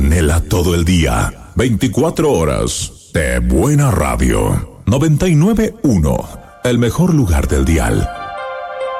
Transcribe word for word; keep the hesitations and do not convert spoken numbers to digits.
Ponela todo el día, veinticuatro horas de buena radio. noventa y nueve punto uno, el mejor lugar del dial.